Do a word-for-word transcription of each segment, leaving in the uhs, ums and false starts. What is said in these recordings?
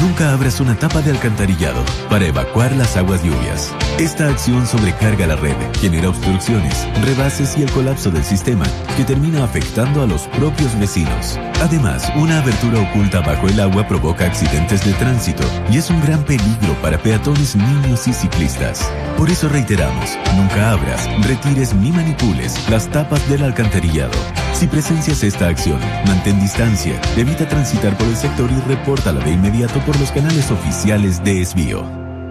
Nunca abras una tapa de alcantarillado para evacuar las aguas lluvias. Esta acción sobrecarga la red, genera obstrucciones, rebases y el colapso del sistema, que termina afectando a los propios vecinos. Además, una abertura oculta bajo el agua provoca accidentes de tránsito y es un gran peligro para peatones, niños y ciclistas. Por eso reiteramos, nunca abras, retires ni manipules las tapas del alcantarillado. Si presencias esta acción, mantén distancia, evita transitar por el sector y repórtala de inmediato por los canales oficiales de Esbio.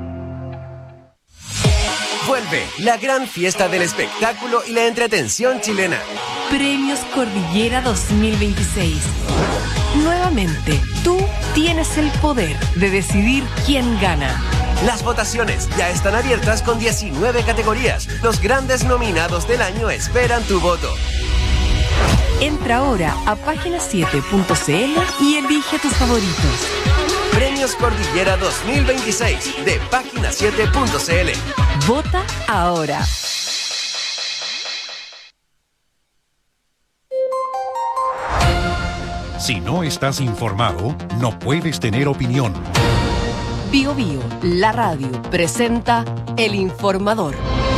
Vuelve la gran fiesta del espectáculo y la entretención chilena. Premios Cordillera dos mil veintiséis. Nuevamente, tú tienes el poder de decidir quién gana. Las votaciones ya están abiertas con diecinueve categorías. Los grandes nominados del año esperan tu voto. Entra ahora a página siete punto c l y elige tus favoritos. Premios Cordillera dos mil veintiséis de página siete punto c l. Vota ahora. Si no estás informado, no puedes tener opinión. Bio Bio, la radio, presenta El Informador.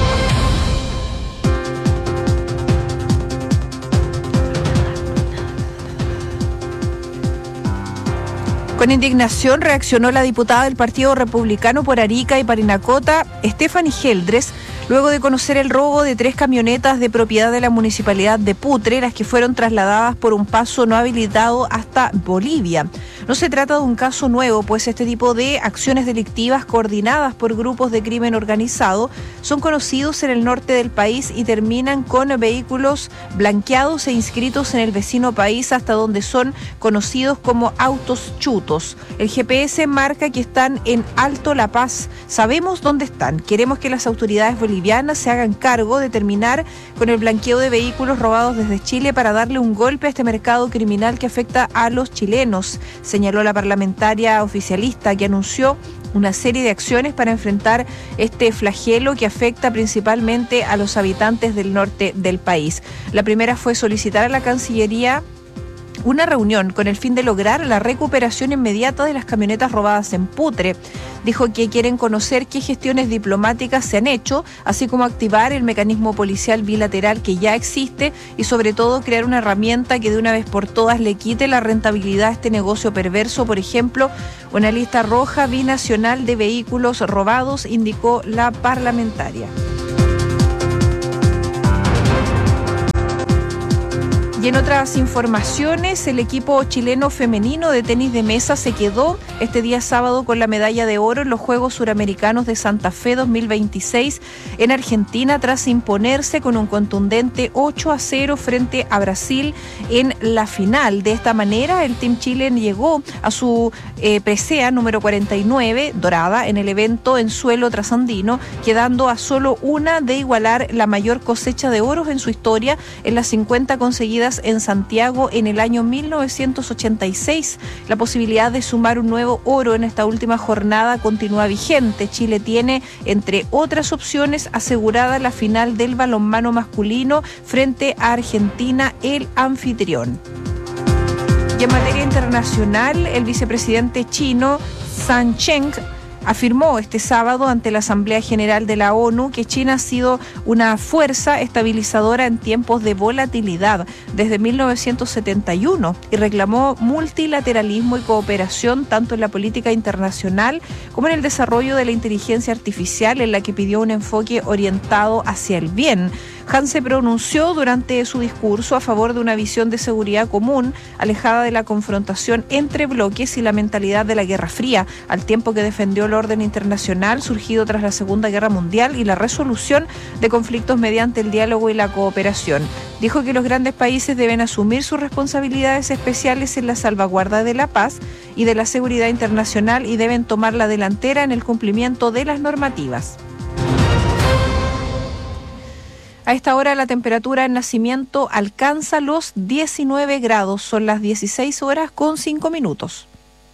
Con indignación reaccionó la diputada del Partido Republicano por Arica y Parinacota, Stephanie Geldres, luego de conocer el robo de tres camionetas de propiedad de la Municipalidad de Putre, las que fueron trasladadas por un paso no habilitado hasta Bolivia. No se trata de un caso nuevo, pues este tipo de acciones delictivas coordinadas por grupos de crimen organizado son conocidos en el norte del país y terminan con vehículos blanqueados e inscritos en el vecino país, hasta donde son conocidos como autos chutos. El G P S marca que están en Alto La Paz. Sabemos dónde están. Queremos que las autoridades bolivianas se hagan cargo de terminar con el blanqueo de vehículos robados desde Chile para darle un golpe a este mercado criminal que afecta a los chilenos, señaló la parlamentaria oficialista, que anunció una serie de acciones para enfrentar este flagelo que afecta principalmente a los habitantes del norte del país. La primera fue solicitar a la Cancillería una reunión con el fin de lograr la recuperación inmediata de las camionetas robadas en Putre. Dijo que quieren conocer qué gestiones diplomáticas se han hecho, así como activar el mecanismo policial bilateral que ya existe y sobre todo crear una herramienta que de una vez por todas le quite la rentabilidad a este negocio perverso. Por ejemplo, una lista roja binacional de vehículos robados, indicó la parlamentaria. Y en otras informaciones, el equipo chileno femenino de tenis de mesa se quedó este día sábado con la medalla de oro en los Juegos Suramericanos de Santa Fe dos mil veintiséis en Argentina, tras imponerse con un contundente ocho a cero frente a Brasil en la final. De esta manera, el Team Chile llegó a su eh, presea número cuarenta y nueve, dorada, en el evento en suelo trasandino, quedando a solo una de igualar la mayor cosecha de oros en su historia en las cincuenta conseguidas en Santiago en el año mil novecientos ochenta y seis. La posibilidad de sumar un nuevo oro en esta última jornada continúa vigente. Chile tiene, entre otras opciones, asegurada la final del balonmano masculino frente a Argentina, el anfitrión. Y en materia internacional, el vicepresidente chino Sun Cheng afirmó este sábado ante la Asamblea General de la ONU que China ha sido una fuerza estabilizadora en tiempos de volatilidad desde mil novecientos setenta y uno y reclamó multilateralismo y cooperación tanto en la política internacional como en el desarrollo de la inteligencia artificial, en la que pidió un enfoque orientado hacia el bien. Han se pronunció durante su discurso a favor de una visión de seguridad común, alejada de la confrontación entre bloques y la mentalidad de la Guerra Fría, al tiempo que defendió el orden internacional surgido tras la Segunda Guerra Mundial y la resolución de conflictos mediante el diálogo y la cooperación. Dijo que los grandes países deben asumir sus responsabilidades especiales en la salvaguarda de la paz y de la seguridad internacional y deben tomar la delantera en el cumplimiento de las normativas. A esta hora la temperatura en Nacimiento alcanza los diecinueve grados, son las dieciséis horas con cinco minutos.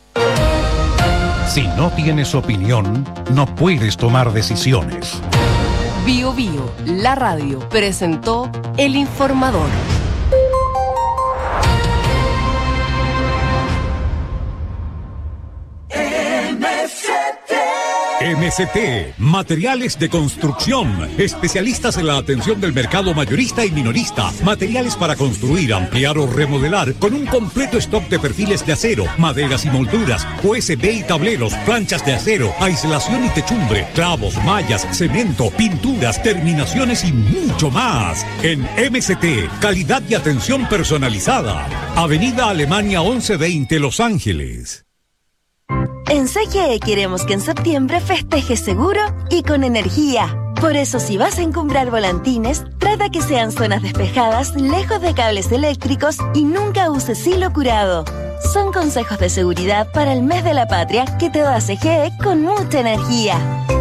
Si no tienes opinión, no puedes tomar decisiones. Bio Bio, la radio, presentó El Informador. El M C T, Materiales de Construcción, especialistas en la atención del mercado mayorista y minorista, materiales para construir, ampliar o remodelar, con un completo stock de perfiles de acero, maderas y molduras, U S B y tableros, planchas de acero, aislación y techumbre, clavos, mallas, cemento, pinturas, terminaciones y mucho más. En M C T, calidad y atención personalizada. Avenida Alemania once veinte, Los Ángeles. En C G E queremos que en septiembre festejes seguro y con energía. Por eso, si vas a encumbrar volantines, trata que sean zonas despejadas, lejos de cables eléctricos y nunca uses hilo curado. Son consejos de seguridad para el mes de la patria que te da C G E con mucha energía.